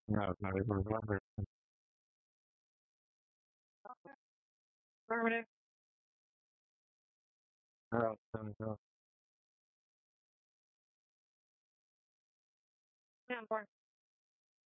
No, it's not able to cover. Affirmative. No, no. Yeah, I'm fine.